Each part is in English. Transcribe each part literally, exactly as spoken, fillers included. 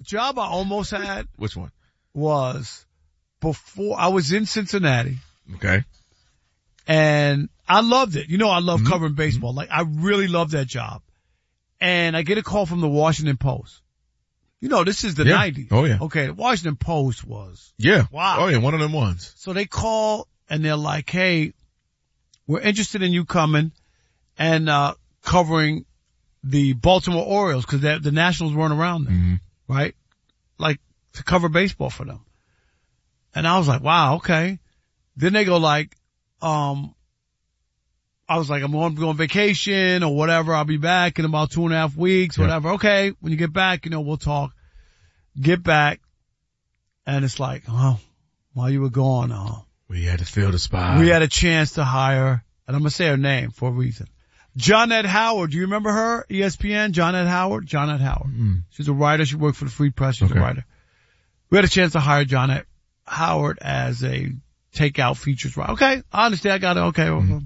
job I almost had? Which one? Was before I was in Cincinnati. Okay. And I loved it. You know, I love mm-hmm. covering baseball. Like, I really love that job. And I get a call from the Washington Post. You know, this is the yeah. nineties. Oh, yeah. Okay, the Washington Post was. Yeah. Wow. Oh, yeah, one of them ones. So they call and they're like, hey, we're interested in you coming and, uh, covering the Baltimore Orioles because the Nationals weren't around then, mm-hmm. right? Like, to cover baseball for them. And I was like, wow, okay. Then they go like, um, I was like, I'm going, going on vacation or whatever. I'll be back in about two and a half weeks, yeah. whatever. Okay. When you get back, you know, we'll talk. Get back. And it's like, oh, while you were gone, oh, we had to fill the spot. We had a chance to hire, and I'm going to say her name for a reason. Johnette Howard. Do you remember her? E S P N? Johnette Howard? Johnette Howard. Mm. She's a writer. She worked for the Free Press. She's okay. a writer. We had a chance to hire Johnette Howard as a takeout features writer. Okay. I understand. I got it. Okay. Mm-hmm.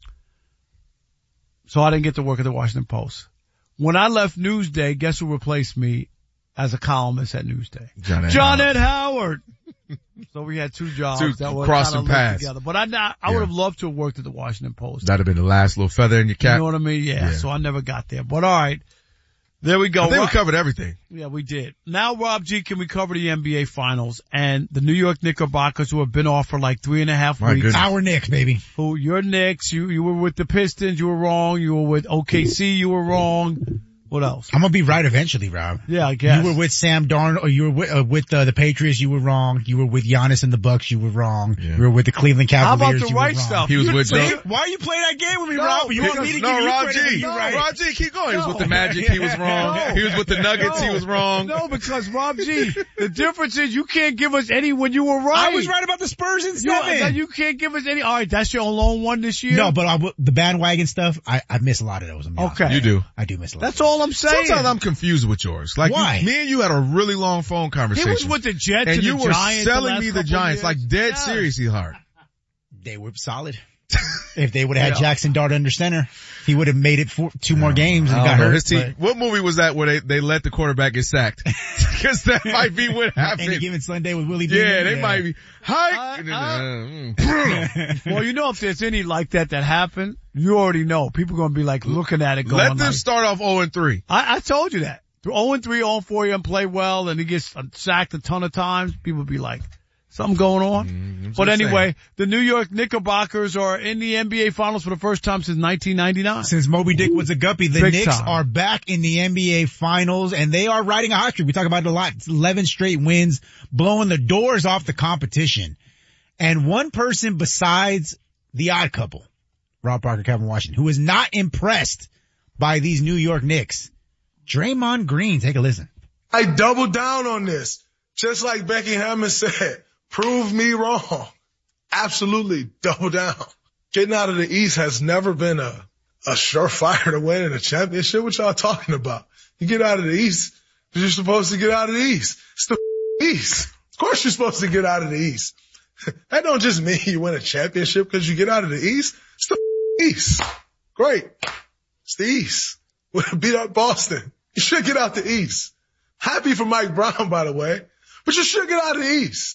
So I didn't get to work at the Washington Post. When I left Newsday, guess who replaced me as a columnist at Newsday? Johnette, Johnette Howard. Howard. So we had two jobs two that were crossing paths together. But I not, I yeah. would have loved to have worked at the Washington Post. That'd have been the last little feather in your cap. You know what I mean? Yeah. yeah. So I never got there. But all right. There we go. I think Rob, we covered everything. Yeah, we did. Now, Rob G, can we cover the N B A Finals and the New York Knickerbockers, who have been off for like three and a half My weeks? goodness. Our Knicks, baby. Who, your Knicks, you, you were with the Pistons, you were wrong. You were with O K C, you were wrong. What else? I'm gonna be right eventually, Rob. Yeah, I guess. You were with Sam Darnold, or you were with, uh, with uh, the Patriots, you were wrong. You were with Giannis and the Bucks, you were wrong. Yeah. You were with the Cleveland How Cavaliers, about the you right were wrong. stuff? He was You- with so Joe. you- Why are you playing that game with me, No, Rob? You want because- me to no, give you Rob credit? G. You No, right. Rob G, keep going. He was with the No. Magic, he was wrong. No. He was with the Nuggets, No. he was wrong. No, because Rob G, the difference is you can't give us any when you were right. I was right about the Spurs in You, seven. you can't give us any. All right, that's your lone one this year? No, but I, the bandwagon stuff, I, I miss a lot of those. I'm being Okay. honest. You do. I do miss a lot. That's of those. all I'm saying. Sometimes I'm confused with yours. Like, Why? You, me and you had a really long phone He conversation. was with the Jets and and you the were Giants selling the me last the couple Giants, years. like dead Yeah. seriously hard. They were solid. If they would have had Yeah. Jackson Dart under center, he would have made it for two more games and I got don't know. hurt. His team, what movie was that where they, they let the quarterback get sacked? Because that might be what happened. Any given Sunday with Willie Yeah, Beamen, they might be. Hike! Uh, And then, uh, uh, mm. Well, you know, if there's any like that that happened, you already know. People are going to be like looking at it going Let them like, start off oh and three. I, I told you that. oh and three, oh and four, he doesn't play well, and he gets sacked a ton of times. People be like, something going on. Mm, but anyway, saying. the New York Knickerbockers are in the N B A Finals for the first time since nineteen ninety-nine. Since Moby Dick was a guppy, the Big Knicks time. are back in the N B A Finals, and they are riding a hot streak. We talk about it a lot. It's eleven straight wins, blowing the doors off the competition. And one person besides the odd couple, Rob Parker, Kevin Washington, who is not impressed by these New York Knicks, Draymond Green. Take a listen. I double down on this. Just like Becky Hammond said, prove me wrong. Absolutely double down. Getting out of the East has never been a, a surefire to winning a championship. What y'all talking about? You get out of the East because you're supposed to get out of the East. It's the East. Of course you're supposed to get out of the East. That don't just mean you win a championship because you get out of the East. It's the East. Great. It's the East. We beat up Boston. You should get out the East. Happy for Mike Brown, by the way, but you should get out of the East.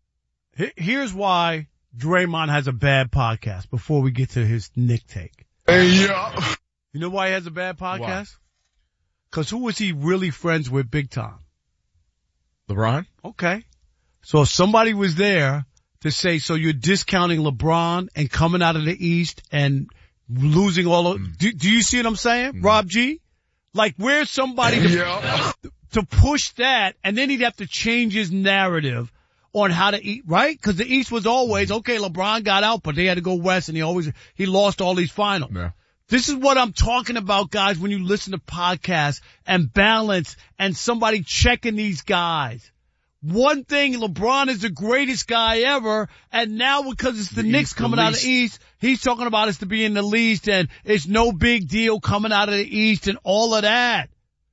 Here's why Draymond has a bad podcast before we get to his Knick take. Hey, yeah. You know why he has a bad podcast? Because who was he really friends with big time? LeBron? Okay. So if somebody was there to say, so you're discounting LeBron and coming out of the East and losing all of, mm. do, do you see what I'm saying, mm. Rob G? Like, where's somebody to, Yeah. to push that, and then he'd have to change his narrative on how to eat, right? Because the East was always, okay, LeBron got out, but they had to go West, and he always, he lost all these finals. Yeah. This is what I'm talking about, guys, when you listen to podcasts and balance and somebody checking these guys. One thing, LeBron is the greatest guy ever, and now because it's the, the Knicks East, coming out of the East, he's talking about us to be in the least, and it's no big deal coming out of the East and all of that.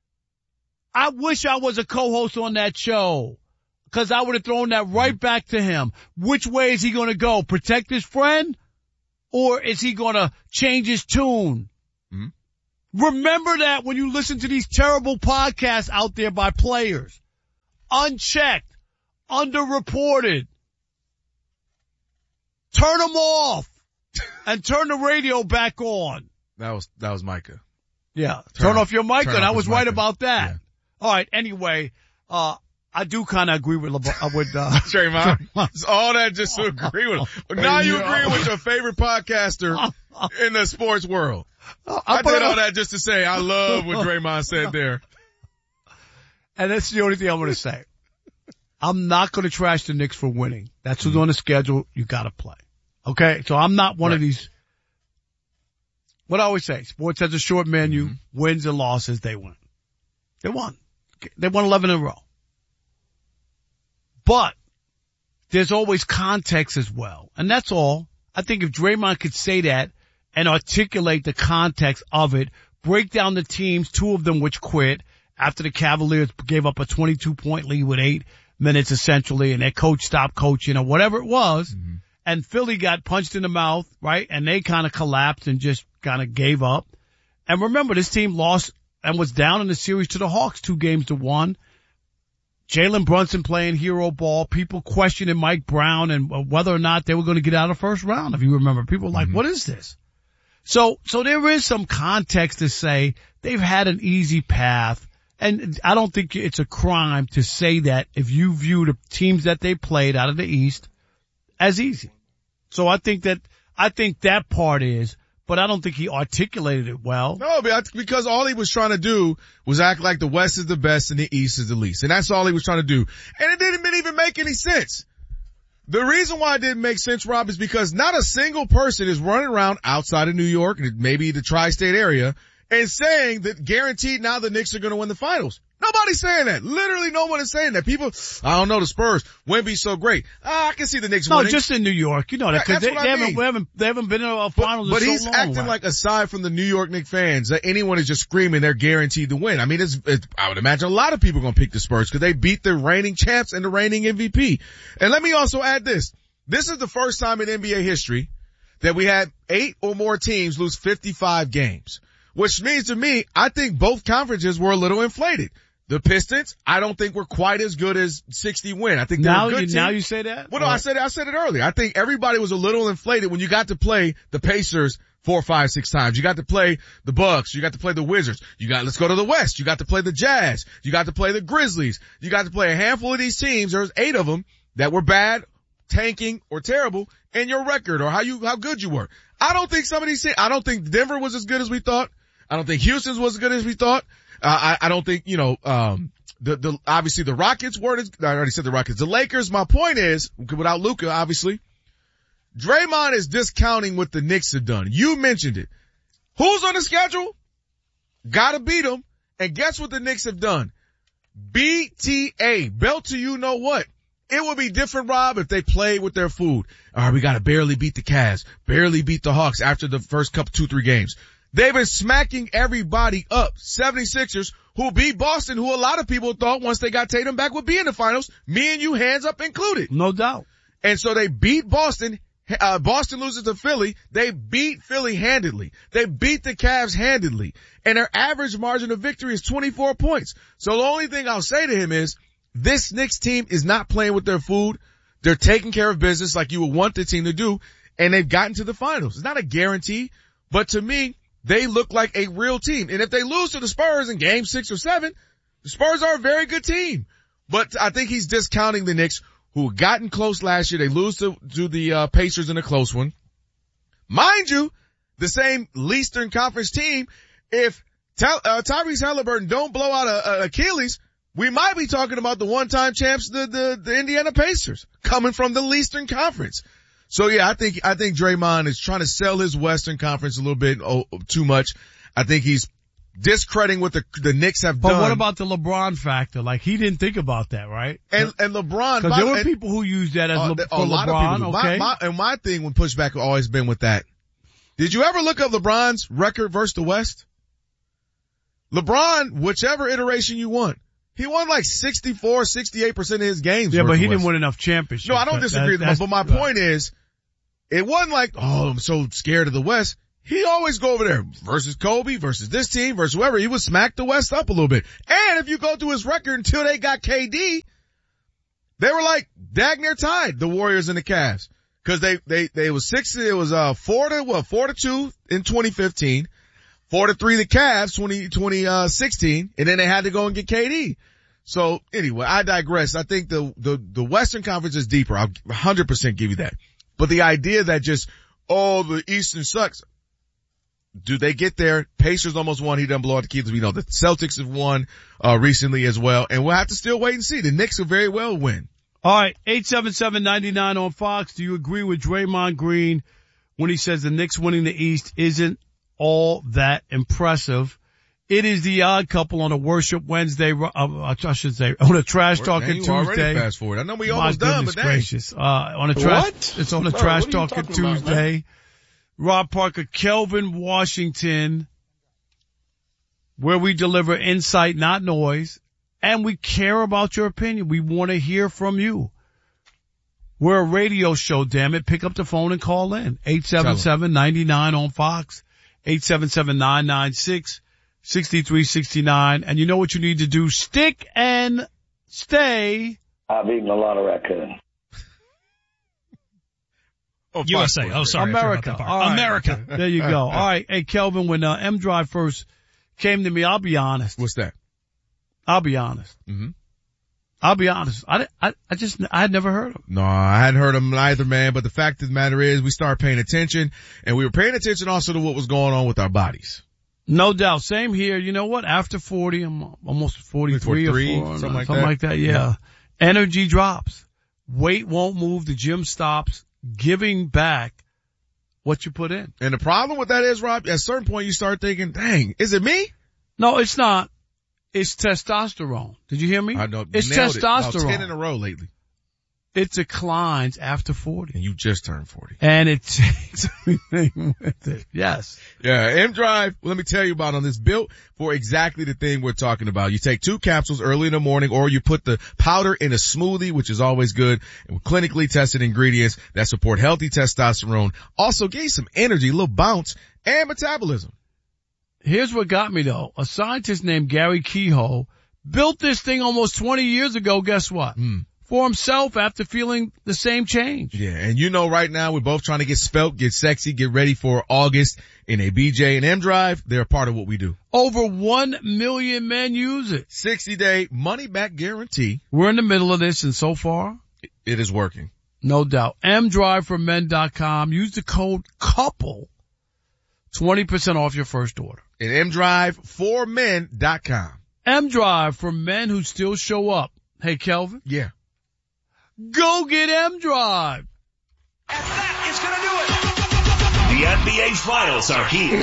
I wish I was a co-host on that show, because I would have thrown that right back to him. Which way is he going to go? Protect his friend? Or is he going to change his tune? Mm-hmm. Remember that when you listen to these terrible podcasts out there by players. unchecked, underreported. Turn them off and turn the radio back on. That was, that was Micah. Yeah. Turn, turn off your mic, and I was right Micah. about that. Yeah. All right. Anyway, uh, I do kind of agree with LeBron, with, uh, Draymond. It's all that just to agree with him. Now you agree with your favorite podcaster in the sports world. I, I did all that just to say I love what Draymond said there. And that's the only thing I'm going to say. I'm not going to trash the Knicks for winning. That's who's on the schedule. You got to play. Okay? So I'm not one right. of these. What I always say, sports has a short menu, mm-hmm. wins and losses, they win. They won. They won eleven in a row. But there's always context as well. And that's all. I think if Draymond could say that and articulate the context of it, break down the teams, two of them which quit after the Cavaliers gave up a twenty-two point lead with eight minutes essentially, and their coach stopped coaching or whatever it was, mm-hmm. and Philly got punched in the mouth, right? And they kind of collapsed and just kind of gave up. And remember, this team lost and was down in the series to the Hawks, two games to one. Jalen Brunson playing hero ball, people questioning Mike Brown and whether or not they were going to get out of the first round. If you remember, people were like, mm-hmm. what is this? So, so there is some context to say they've had an easy path. And I don't think it's a crime to say that if you view the teams that they played out of the East as easy. So I think that, I think that part is, but I don't think he articulated it well. No, because all he was trying to do was act like the West is the best and the East is the least. And that's all he was trying to do. And it didn't even make any sense. The reason why it didn't make sense, Rob, is because not a single person is running around outside of New York, maybe the tri-state area, and saying that guaranteed now the Knicks are going to win the finals. Nobody's saying that. Literally no one is saying that. People, I don't know, the Spurs, Wemby's so great. Ah, I can see the Knicks no, winning. No, just in New York. You know that, because they, they, haven't, they, haven't, they haven't been in a finals But, but in he's so long, acting right? like, aside from the New York Knicks fans, that anyone is just screaming they're guaranteed to win. I mean, it's, it's I would imagine a lot of people are going to pick the Spurs because they beat the reigning champs and the reigning M V P. And let me also add this. This is the first time in N B A history that we had eight or more teams lose fifty-five games. Which means to me, I think both conferences were a little inflated. The Pistons, I don't think were quite as good as sixty win. I think they're now a good you, team. Now you say that? Well, no, I said it, I said it earlier. I think everybody was a little inflated when you got to play the Pacers four, five, six times. You got to play the Bucks. You got to play the Wizards. You got, let's go to the West. You got to play the Jazz. You got to play the Grizzlies. You got to play a handful of these teams. There's eight of them that were bad, tanking, or terrible in your record or how you, how good you were. I don't think some of these, I don't think Denver was as good as we thought. I don't think Houston's was as good as we thought. Uh, I, I don't think, you know, um, the, the, obviously the Rockets weren't as, I already said the Rockets. The Lakers, my point is, without Luka, obviously, Draymond is discounting what the Knicks have done. You mentioned it. Who's on the schedule? Gotta beat them. And guess what the Knicks have done? B T A. Belt to you know what? It would be different, Rob, if they played with their food. All right, we gotta barely beat the Cavs, barely beat the Hawks after the first couple, two, three games. They've been smacking everybody up. seventy-sixers, who beat Boston, who a lot of people thought once they got Tatum back would be in the finals, me and you hands up included. No doubt. And so they beat Boston. Uh, Boston loses to Philly. They beat Philly handedly. They beat the Cavs handedly. And their average margin of victory is twenty-four points. So the only thing I'll say to him is, this Knicks team is not playing with their food. They're taking care of business like you would want the team to do, and they've gotten to the finals. It's not a guarantee, but to me, they look like a real team. And if they lose to the Spurs in game six or seven, the Spurs are a very good team. But I think he's discounting the Knicks, who had gotten close last year. They lose to, to the uh, Pacers in a close one. Mind you, the same Eastern Conference team, if Ty- uh, Tyrese Halliburton don't blow out a, a Achilles, we might be talking about the one-time champs, the, the, the Indiana Pacers, coming from the Eastern Conference. So yeah, I think, I think Draymond is trying to sell his Western Conference a little bit oh, too much. I think he's discrediting what the, the Knicks have but done. But what about the LeBron factor? Like, he didn't think about that, right? And, and LeBron. Cause there were and, people who used that as uh, Le, a for lot LeBron, of people do. okay? My, my, and my thing when pushback has always been with that. Did you ever look up LeBron's record versus the West? LeBron, whichever iteration you want, he won like sixty-four, sixty-eight percent of his games. Yeah, but he West. didn't win enough championships. No, I don't disagree with that. But my point is, it wasn't like, oh, I'm so scared of the West. He always go over there versus Kobe, versus this team, versus whoever. He would smack the West up a little bit. And if you go through his record until they got K D, They were like dag near tied, the Warriors and the Cavs. Cause they, they, they was six, it was, uh, four to, what, four to two in twenty fifteen, four to three the Cavs, twenty, twenty, uh, sixteen, and then they had to go and get K D. So anyway, I digress. I think the, the, the Western Conference is deeper. I'll one hundred percent give you that. But the idea that just, oh, the Eastern sucks. Do they get there? Pacers almost won. He doesn't blow out the keys. We know the Celtics have won, uh, recently as well. And we'll have to still wait and see. The Knicks will very well win. All right. eight seven seven, nine nine on Fox. Do you agree with Draymond Green when he says the Knicks winning the East isn't all that impressive? It is the Odd Couple on a Worship Wednesday, uh, I should say, on a Trash Talking Tuesday. Already fast forward. I know we almost My done, but goodness gracious. Uh, on a trash, What? it's on a Bro, Trash what are you Talking talking about, Tuesday. man? Rob Parker, Kelvin Washington, where we deliver insight, not noise, and we care about your opinion. We want to hear from you. We're a radio show, damn it. Pick up the phone and call in. eight seven seven, nine nine on Fox, eight seven seven, nine nine six, six three six nine. And you know what you need to do? Stick and stay. I've eaten a lot of raccoon. Oh, U S A. Oh, sorry. America. All right. America. There you go. All right. Hey, Kelvin, when uh, M Drive first came to me, I'll be honest. What's that? I'll be honest. Mm-hmm. I'll be honest. I, I, I just, I had never heard him. No, I hadn't heard him either, man. But the fact of the matter is we started paying attention, and we were paying attention also to what was going on with our bodies. No doubt. Same here. You know what? After forty, I'm almost forty-three forty-three, or four, something like something that. like that. Yeah. yeah. Energy drops. Weight won't move. The gym stops. Giving back what you put in. And the problem with that is, Rob, at a certain point you start thinking, dang, is it me? No, it's not. It's testosterone. Did you hear me? I know. It's nailed it. About testosterone. ten in a row lately. It declines after forty. And you just turned forty. And it takes everything with it. Yes. Yeah, M Drive, let me tell you about on this, built for exactly the thing we're talking about. You take two capsules early in the morning, or you put the powder in a smoothie, which is always good, and with clinically tested ingredients that support healthy testosterone. Also give you some energy, a little bounce, and metabolism. Here's what got me though. A scientist named Gary Kehoe built this thing almost twenty years ago. Guess what? Mm. For himself after feeling the same change. Yeah, and you know right now we're both trying to get svelte, get sexy, get ready for August in a B J and M Drive. They're a part of what we do. Over one million men use it. sixty day money back guarantee. We're in the middle of this, and so far, It is working. no doubt. M drive for men dot com. Use the code COUPLE. twenty percent off your first order. At M Drive for men dot com. M Drive for men who still show up. Hey, Kelvin. Yeah. Go get M Drive. And that is going to do it. The N B A Finals are here.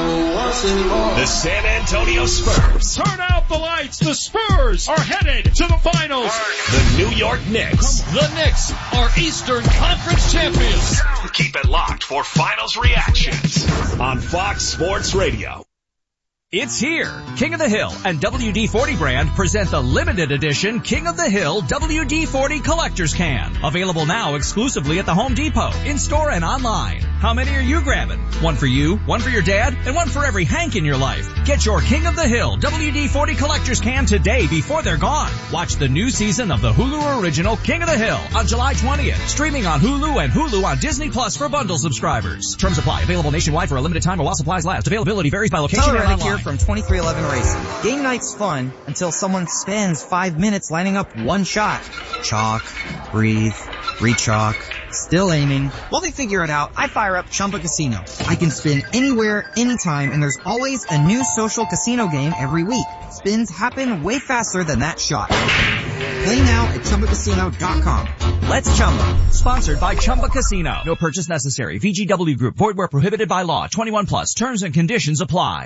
The San Antonio Spurs. Turn out the lights. The Spurs are headed to the finals. The New York Knicks. The Knicks are Eastern Conference champions. Keep it locked for Finals reactions on Fox Sports Radio. It's here. King of the Hill and W D forty brand present the limited edition King of the Hill W D forty Collector's Can. Available now exclusively at the Home Depot, in-store and online. How many are you grabbing? One for you, one for your dad, and one for every Hank in your life. Get your King of the Hill W D forty Collector's Can today before they're gone. Watch the new season of the Hulu original King of the Hill on July twentieth. Streaming on Hulu and Hulu on Disney Plus for bundle subscribers. Terms apply. Available nationwide for a limited time or while supplies last. Availability varies by location Tyler and Reddick online. here from twenty-three eleven Racing. Game night's fun until someone spends five minutes lining up one shot. Chalk, breathe, re-chalk, still aiming. While they figure it out, I fire up Chumba Casino. I can spin anywhere, anytime, and there's always a new social casino game every week. Spins happen way faster than that shot. Play now at Chumba Casino dot com. Let's Chumba. Sponsored by Chumba Casino. No purchase necessary. V G W Group. Void where prohibited by law. twenty-one plus. Terms and conditions apply.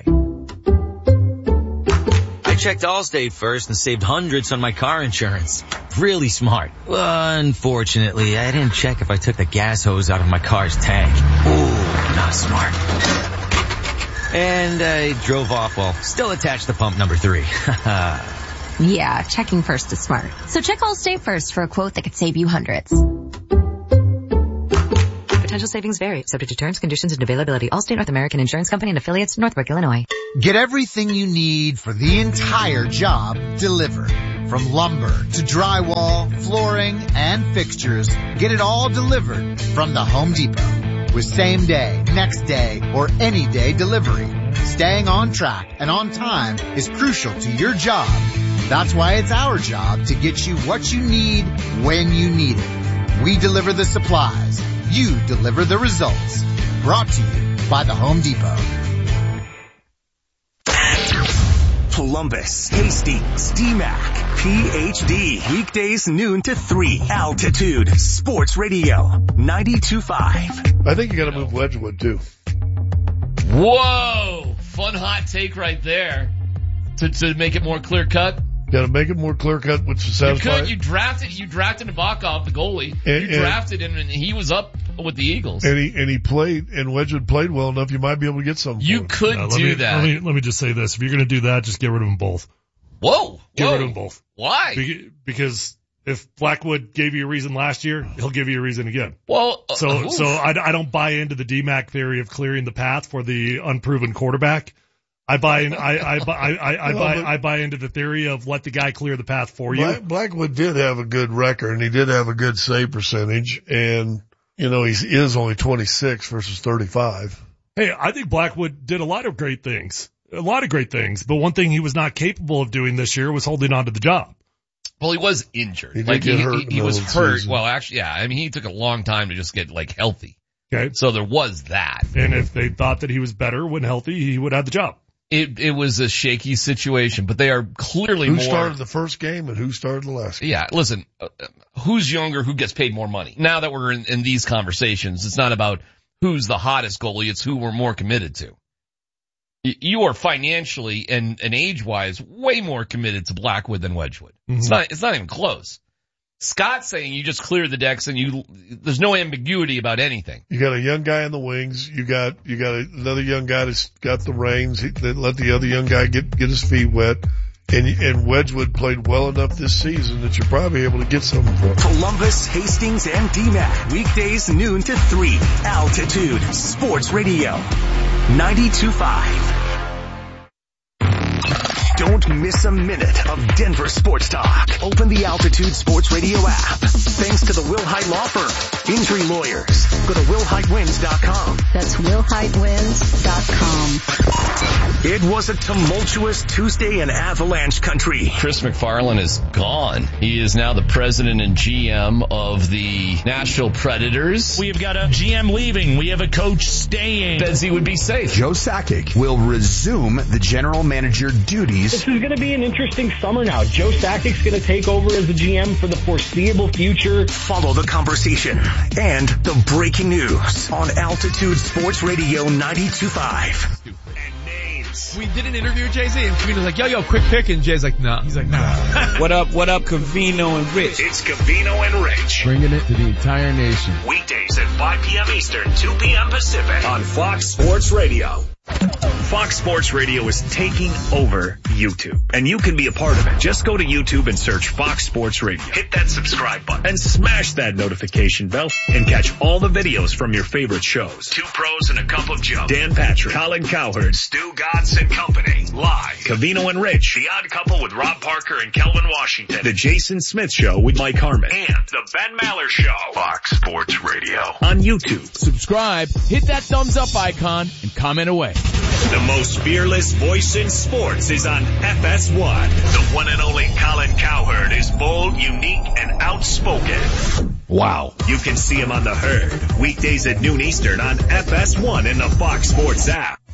I checked Allstate first and saved hundreds on my car insurance. Really smart. Well, unfortunately, I didn't check if I took the gas hose out of my car's tank. Ooh, not smart. And I drove off while still attached to pump number three. Yeah, checking first is smart. So check Allstate first for a quote that could save you hundreds. Potential savings vary, subject to terms, conditions, and availability. Allstate North American Insurance Company and affiliates, Northbrook, Illinois. Get everything you need for the entire job delivered. From lumber to drywall, flooring, and fixtures, get it all delivered from the Home Depot. With same day, next day, or any day delivery, staying on track and on time is crucial to your job. That's why it's our job to get you what you need when you need it. We deliver the supplies. You deliver the results. Brought to you by the Home Depot. Columbus, Hastings, D MAC, P H D. Weekdays noon to three. Altitude Sports Radio ninety-two point five. I think you got to move Wedgwood too. Whoa! Fun hot take right there. To to make it more clear cut. Got to make it more clear cut, which is satisfying. You could. You drafted. You drafted Nabokov, the goalie. And, you drafted him, and he was up with the Eagles. And he and he played, and Wedgwood played well enough. You might be able to get some. You could no, do me, that. Let me let me just say this: if you're going to do that, just get rid of them both. Whoa! Get whoa. rid of them both. Why? Be- because if Blackwood gave you a reason last year, he'll give you a reason again. Well, uh, so oof. so I, I don't buy into the D MAC theory of clearing the path for the unproven quarterback. I buy in, I, I, buy, I, I, I No, buy, but- I buy into the theory of let the guy clear the path for you. Black, Blackwood did have a good record, and he did have a good save percentage, and you know he is only twenty-six versus thirty-five. Hey, I think Blackwood did a lot of great things, a lot of great things, but one thing he was not capable of doing this year was holding on to the job. Well, he was injured. He did like get he, hurt he, in he the was middle of the hurt. season. Well, actually, yeah. I mean, he took a long time to just get like healthy. Okay. So there was that. And if they thought that he was better when healthy, he would have the job. It it was a shaky situation, but they are clearly Who more. started the first game and who started the last game? Yeah, listen, uh, who's younger, who gets paid more money? Now that we're in, in these conversations, it's not about who's the hottest goalie, it's who we're more committed to. Y- You are financially and, and age-wise way more committed to Blackwood than Wedgwood. Mm-hmm. It's not, it's not even close. Scott's saying you just clear the decks and you, there's no ambiguity about anything. You got a young guy in the wings. You got you got another young guy that's got the reins. He, they let the other young guy get get his feet wet. And and Wedgwood played well enough this season that you're probably able to get something for him. Columbus, Hastings, and D MAC. Weekdays noon to three. Altitude Sports Radio ninety-two point five. Don't miss a minute of Denver sports talk. Open the Altitude Sports Radio app. Thanks to the Will Hite Law Firm. Injury lawyers. Go to will hite wins dot com. That's will hite wins dot com. It was a tumultuous Tuesday in Avalanche country. Chris McFarland is gone. He is now the president and G M of the Nashville Predators. We've got a G M leaving. We have a coach staying. Betsy would be safe. Joe Sakic will resume the general manager duties. This is going to be an interesting summer now. Joe Sakic's going to take over as the G M for the foreseeable future. Follow the conversation and the breaking news on Altitude Sports Radio ninety-two point five. We did an interview with Jay-Z, and Cavino's like, yo, yo, quick pick, and Jay's like, no. Nah. He's like, nah. What up, what up, Cavino and Rich? It's Cavino and Rich. Bringing it to the entire nation. Weekdays at five p.m. Eastern, two p.m. Pacific on Fox Sports Radio. Fox Sports Radio is taking over YouTube, and you can be a part of it. Just go to YouTube and search Fox Sports Radio. Hit that subscribe button and smash that notification bell and catch all the videos from your favorite shows. Two pros and a cup of Joe. Dan Patrick, Colin Cowherd, Stu Godson and Company. Live. Cavino and Rich. The Odd Couple with Rob Parker and Kelvin Washington. The Jason Smith Show with Mike Harmon. And the Ben Maller Show. Fox Sports Radio. On YouTube. Subscribe, hit that thumbs up icon, and comment away. The most fearless voice in sports is on F S one. The one and only Colin Cowherd is bold, unique, and outspoken. Wow. You can see him on The Herd, weekdays at noon Eastern on F S one in the Fox Sports app.